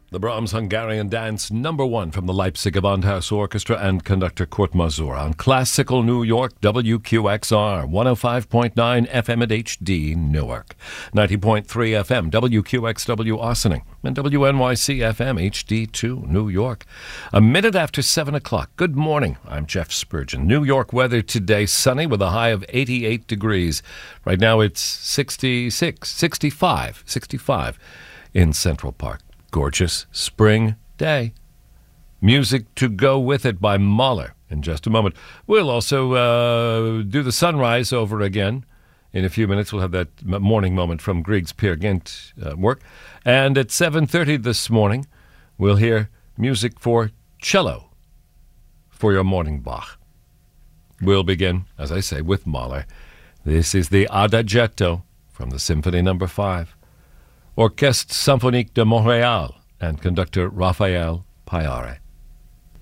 The Brahms Hungarian Dance #1 from the Leipzig Gewandhaus Orchestra and conductor Kurt Masur on Classical New York, WQXR, 105.9 FM at HD, Newark, 90.3 FM, WQXW Ossining, and WNYC FM HD2, New York. A minute after 7 o'clock. Good morning. I'm Jeff Spurgeon. New York weather today, sunny with a high of 88 degrees. Right now it's 65 in Central Park. Gorgeous spring day. Music to go with it by Mahler in just a moment. We'll also do the sunrise over again. In a few minutes, we'll have that morning moment from Grieg's Peer Gynt work. And at 7:30 this morning, we'll hear music for cello for your morning Bach. We'll begin, as I say, with Mahler. This is the Adagietto from the Symphony No. 5. Orchestre Symphonique de Montréal and conductor Raphael Payare.